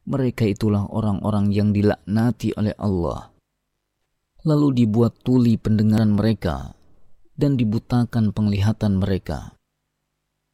Mereka itulah orang-orang yang dilaknati oleh Allah. Lalu dibuat tuli pendengaran mereka dan dibutakan penglihatan mereka.